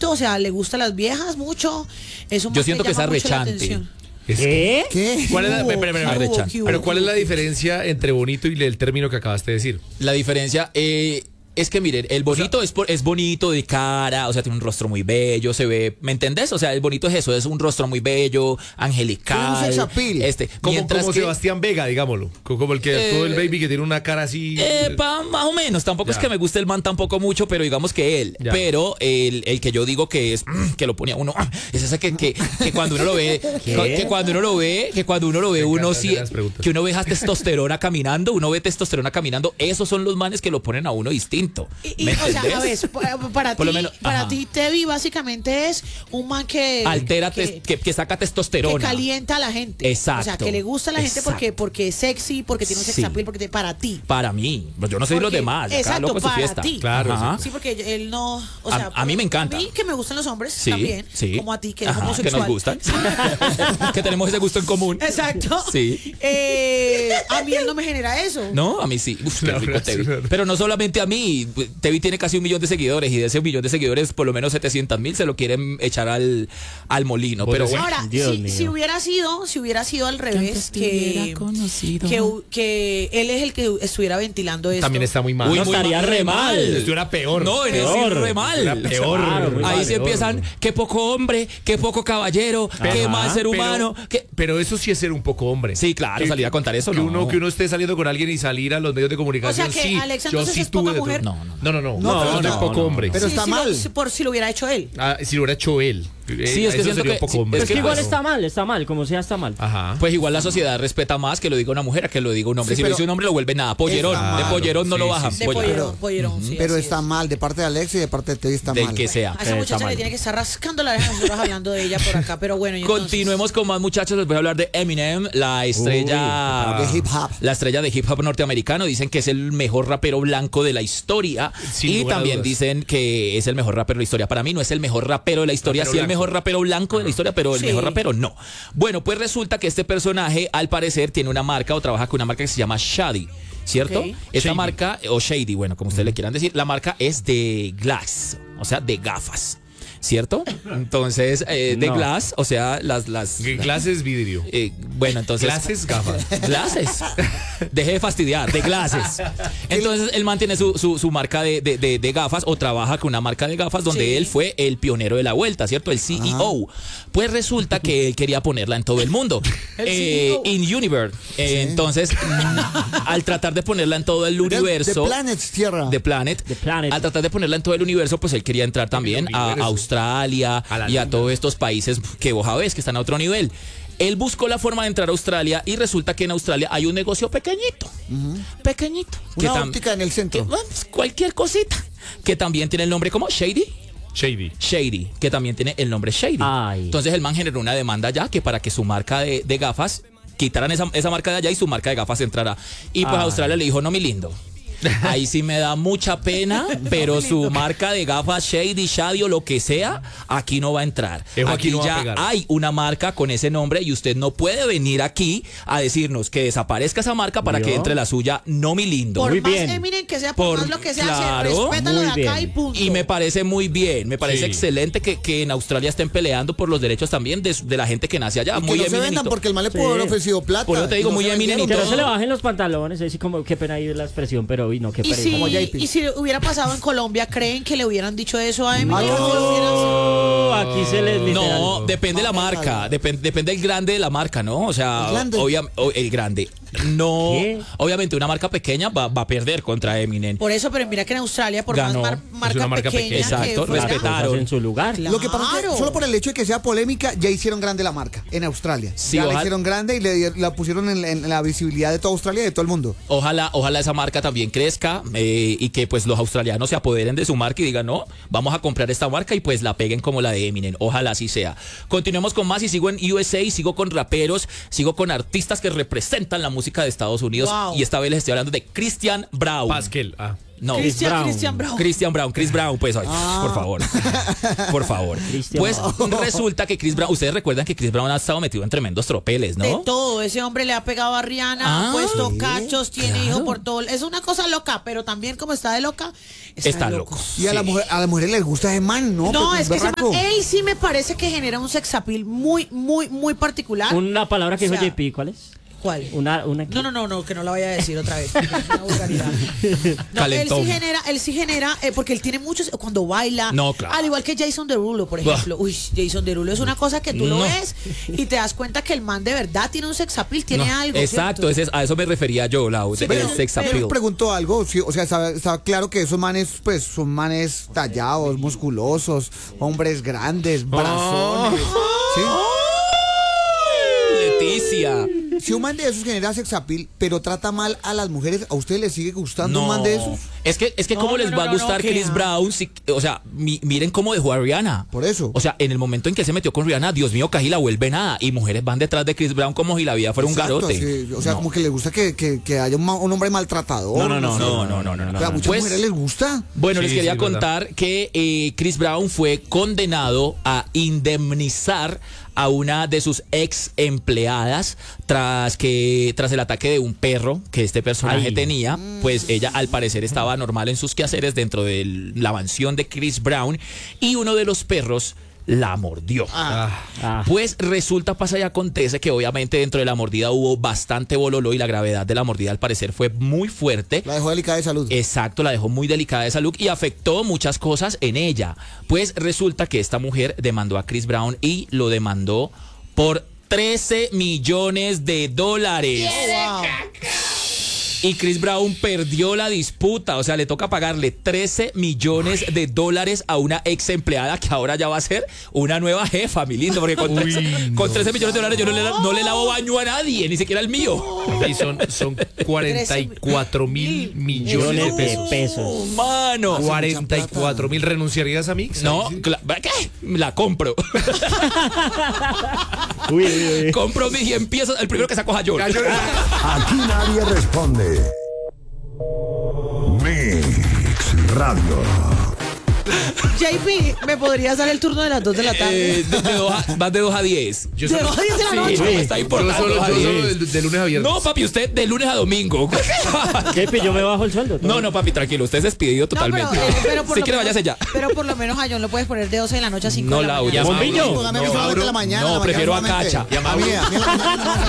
bonito, o sea, le gustan las viejas mucho. Es un Yo man siento que es llama mucho la arrechante. atención. ¿Qué? ¿Cuál es la, Arrechante. pero ¿cuál es la diferencia entre bonito y el término que acabaste de decir? La diferencia es que miren, el bonito es bonito de cara, o sea, tiene un rostro muy bello, se ve, ¿me entendés? O sea, el bonito es eso, es un rostro muy bello, angelical. Un sex appeal. Como que, Sebastián Vega, digámoslo. Como el que todo el baby que tiene una cara así. más o menos, tampoco es que me guste el man tampoco mucho, pero digamos que él. Ya. Pero el que yo digo que es, que lo pone a uno, es ese que cuando uno lo ve, que cuando uno lo ve, uno sí, que uno ve a testosterona caminando, esos son los manes que lo ponen a uno distinto. Y, o sea, a ver, para Por lo ti, menos, para ajá. ti, Tevi, básicamente es un man que Altera, que saca testosterona. calienta a la gente. Exacto. O sea, que le gusta a la gente porque es sexy, porque tiene un sex Sí. appeal, porque para ti. Para mí, pues yo no soy los Porque- demás, cada exacto, loco en su para fiesta. ti. Claro, Ajá. Sí, porque él no, o sea, A mí me encanta. A mí que me gustan los hombres Sí, también, sí. como a ti que eres Ajá, homosexual. que nos gustan. Que tenemos ese gusto en común. Exacto. Sí. A mí él no me genera eso. No, a mí sí. Uf, qué No, rico no, Tevi. no, no. Pero no solamente a mí. Tevi tiene casi 1 millón de seguidores y de ese 1 millón de seguidores, por lo menos 700,000 se lo quieren echar al molino. Pero bueno. Ahora, Dios mío. si hubiera sido al revés, que él es el que estuviera ventilando esto. También está muy mal. Uy, No, estaría re mal. Esto era peor. No, en Peor. eso re mal. Era peor. Claro, muy Ahí mal, se peor. empiezan, qué poco hombre, qué poco caballero, qué Ajá. mal ser Pero- humano. Pero eso sí es ser un poco hombre. Sí, claro, salir a contar eso, que no. uno esté saliendo con alguien y salir a los medios de comunicación. O sea que sí, Alexa, yo entonces sí es poca tuve de todo. mujer. No, pero no, no es poco no. hombre. Pero está mal. Por si lo hubiera hecho él. Si lo hubiera hecho él. Sí, es que eso siento sería que- un poco sí, hombre. Es que igual Claro. está mal, como sea está mal. Ajá. Pues igual la sociedad respeta más que lo diga una mujer a que lo diga un hombre. Sí, si lo pero- dice un hombre lo vuelve nada. Pollerón. Está De mal. pollerón no Sí, lo sí, bajan. sí. De Pollerón. pollerón, sí. Pero así está es. mal, de parte de Alex y de parte de Tevi está Del mal. que sea. A esa muchacha mal. le tiene que estar rascando la oreja nosotros hablando de ella por acá, pero bueno. y entonces- Continuemos con más, muchachos. Les voy a hablar de Eminem, la estrella de hip hop. La estrella de hip hop norteamericano. Dicen que es el mejor rapero blanco de la historia. Sin Y lugar a también dudas. dicen que es el mejor rapero de la historia. Para mí no es el mejor rapero de la historia, Rapero sí el blanco. mejor rapero blanco de la historia, pero el Sí. mejor rapero no. Bueno, pues resulta que este personaje, al parecer, tiene una marca o trabaja con una marca que se llama Shady. ¿Cierto? Ok. Esta Shady. marca, o Shady, bueno, como ustedes le quieran decir, la marca es de glass, o sea, de gafas. ¿Cierto? Entonces, de No. glass, o sea, las Clases vidrio. bueno, entonces. Clases gafas. Glasses. Deje de fastidiar, de glasses. Entonces él mantiene su marca de gafas o trabaja con una marca de gafas donde Sí. él fue el pionero de la vuelta, ¿cierto? El CEO. Pues resulta que él quería ponerla en todo el mundo. El CEO. In Universe. Entonces, al tratar de ponerla en todo el universo. The Planet Tierra. The Planet. The Planet. Al tratar de ponerla en todo el universo, pues él quería entrar también a universo. Australia A la y a luna. todos estos países que vos sabés que están a otro nivel. Él buscó la forma de entrar a Australia y resulta que en Australia hay un negocio pequeñito. Pequeñito. Una tam- óptica en el centro. bueno, pues, cualquier cosita. Que también tiene el nombre como Shady. Shady. Shady, que también tiene el nombre Shady. Ay. Entonces el man generó una demanda ya que para que su marca de gafas quitaran esa marca de allá y su marca de gafas entrara. Y pues Ay. Australia le dijo, no, mi lindo. Ahí sí me da mucha pena, pero su marca de gafas Shady o lo que sea, aquí no va a entrar. Ejo, aquí Aquí no va a ya pegar. hay una marca con ese nombre y usted no puede venir aquí a decirnos que desaparezca esa marca para ¿Vio? que entre la suya, no, mi lindo. Por Muy más bien. Eminem que sea, por Por- más lo que sea, claro, se respeta lo de muy acá bien. y punto. Y me parece muy bien, me parece Sí. excelente que en Australia estén peleando por los derechos también de la gente que nace allá. Y que Muy no se Eminem y vendan todo. porque el mal le pudo Sí. haber ofrecido plata. Por eso te digo, y no muy se Eminem y vendieron. Que no todo. se le bajen los pantalones, así como, qué pena ahí la expresión, pero uy, no, qué Y pereza. si, como JP. y si hubiera pasado en Colombia, ¿creen que le hubieran dicho eso a Eminem? Oh, aquí se les literal. No, depende de la marca, depende del grande de la marca, ¿no? O sea, ¿El grande? el grande. No, ¿Qué? obviamente una marca pequeña va a perder contra Eminem. Por eso, pero mira que en Australia, por Ganó. más Es marca, una marca pequeña, pequeña. que Exacto, fuera, respetaron. Cosas en su lugar. Claro. Lo que pasa es que solo por el hecho de que sea polémica, ya hicieron grande la marca en Australia. Sí, ya la ojalá- hicieron grande y la pusieron en la visibilidad de toda Australia y de todo el mundo. Ojalá esa marca también crezca y que pues los australianos se apoderen de su marca y digan, no, vamos a comprar esta marca y pues la peguen como la de Eminem. Ojalá así sea. Continuemos con más y sigo en USA, sigo con raperos, sigo con artistas que representan la música de Estados Unidos Wow. y esta vez les estoy hablando de Christian Brown. Pascal. No. Christian Brown. Chris Brown, pues, ay, por favor. Por favor. Pues resulta que Chris Brown, ustedes recuerdan que Chris Brown ha estado metido en tremendos tropeles, ¿no? De todo, ese hombre le ha pegado a Rihanna, ha puesto cachos, tiene hijos por todo. Es una cosa loca, pero también como está de loca, está loco. Y a las mujeres les gusta ese man, ¿no? No, Porque es que ese berraco. man, él sí me parece que genera un sex appeal muy, muy, muy particular. Una palabra que O dijo sea, JP, ¿cuál es? ¿Cuál? Una... No, que no la vaya a decir otra vez. Es una vulgaridad. No, Calentón. él sí genera, porque él tiene muchos, cuando baila, No, claro. al igual que Jason Derulo, por ejemplo. Uy, Jason Derulo es una cosa que tú lo ves y te das cuenta que el man de verdad tiene un sex appeal, tiene algo. Exacto, ¿cierto? a eso me refería yo, Lau, Sí, del sex appeal. Pero preguntó algo, sí, o sea, está claro que esos manes, pues, son manes tallados, musculosos, hombres grandes, brazones. ¿Sí? Leticia. Si un man de esos genera sex appeal, pero trata mal a las mujeres, ¿a ustedes les sigue gustando un man de esos? Es que cómo les va a gustar Chris Brown, o sea, miren cómo dejó a Rihanna. Por eso. O sea, en el momento en que se metió con Rihanna, Dios mío, casi la vuelve nada. Y mujeres van detrás de Chris Brown como si la vida fuera Exacto, un garote. sí, o sea, como que les gusta que haya un hombre maltratador. No. O sea, a muchas Pues, mujeres les gusta. Bueno, Sí, les quería sí, contar que Chris Brown fue condenado a indemnizar a una de sus ex empleadas tras el ataque de un perro que este personaje tenía. Pues ella al parecer estaba normal en sus quehaceres dentro de la mansión de Chris Brown y uno de los perros la mordió. Pues resulta, pasa y acontece que obviamente dentro de la mordida hubo bastante bololo y la gravedad de la mordida al parecer fue muy fuerte. La dejó delicada de salud. Exacto, la dejó muy delicada de salud y afectó muchas cosas en ella. Pues resulta que esta mujer demandó a Chris Brown y lo demandó por $13 millones. Y Chris Brown perdió la disputa, o sea, le toca pagarle $13 millones a una ex empleada que ahora ya va a ser una nueva jefa, mi lindo, porque con $13 millones yo no le lavo baño a nadie, ni siquiera el mío. Y son 44 mil millones de pesos. Mano. 44 mil. ¿Renunciarías a mí? No, ¿qué? La compro. Uy. Compro mis 100 piezas, el primero que saco es a John. Aquí nadie responde. Mix Radio. JP, ¿me podrías dar el turno de las 2 de la tarde? Vas de 2 a 10. Yo ¿De solo, 2 a 10 de la Sí, noche? me está yo importando. solo de lunes a viernes. No, papi, usted de lunes a domingo. JP, yo me bajo el sueldo. No, papi, tranquilo, usted es despedido totalmente. Pero por Si lo quiere, menos- váyase ya. Pero por lo menos a John lo puedes poner de 12 de la noche a 5 No, de la Lau, mañana. ya ¿Bombillo? Dame solamente la mañana. No, la prefiero mañana a solamente. Cacha. A mí, en la mañana no.